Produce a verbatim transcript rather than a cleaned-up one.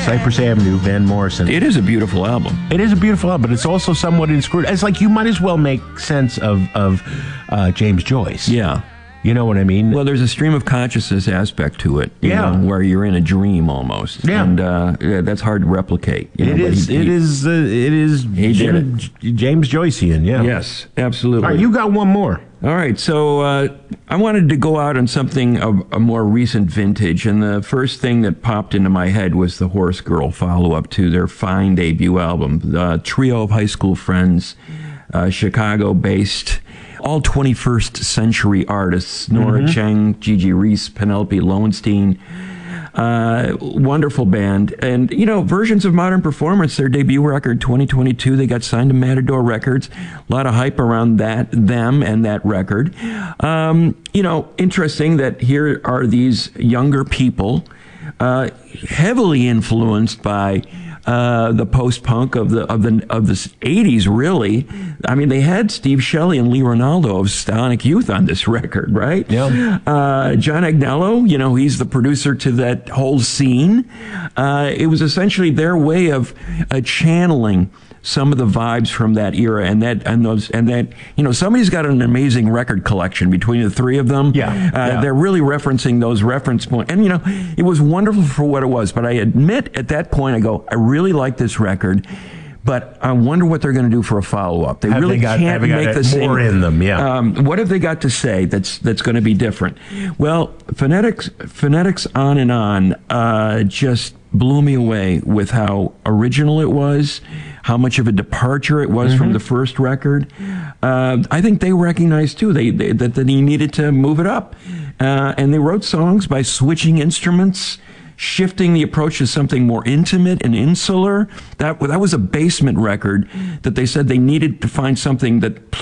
Cypress Avenue, Van Morrison. It is a beautiful album. It is a beautiful album, but it's also somewhat inscrutable. It's like you might as well make sense of, of uh, James Joyce. Yeah. You know what I mean? Well, there's a stream of consciousness aspect to it, you yeah. know, where you're in a dream almost. Yeah. And uh, yeah, that's hard to replicate. You it, know, is, he, it he, is. Uh, it is. He Jim, did it. James Joycean, yeah. Yes, absolutely. All right, you got one more. All right, so uh, I wanted to go out on something of a more recent vintage, and the first thing that popped into my head was the Horse Girl follow-up to their fine debut album, the trio of high school friends, uh, Chicago-based, all twenty-first century artists, Nora mm-hmm. Cheng, Gigi Reese, Penelope Lowenstein. Uh, wonderful band. And, you know, Versions of Modern Performance, their debut record, twenty twenty-two, they got signed to Matador Records. A lot of hype around that, them and that record. Um, you know, interesting that here are these younger people, uh, heavily influenced by Uh, the post-punk of the of the of the eighties, really. I mean, they had Steve Shelley and Lee Ronaldo of Sonic Youth on this record, right? Yeah. Uh, John Agnello, you know, he's the producer to that whole scene. Uh, it was essentially their way of uh, channeling some of the vibes from that era, and that and those and that you know somebody's got an amazing record collection between the three of them. Yeah, uh, yeah. They're really referencing those reference points, and you know it was wonderful for what it was. But I admit at that point, I go, I really like this record, but I wonder what they're going to do for a follow up. They have really they got, can't have they make got the same. More in them, yeah. Um, what have they got to say that's that's going to be different? Well, phonetics, phonetics on and on, uh, just blew me away with how original it was, how much of a departure it was mm-hmm. from the first record. Uh, I think they recognized too they, they that that he needed to move it up, uh, and they wrote songs by switching instruments, shifting the approach to something more intimate and insular. That that was a basement record that they said they needed to find something that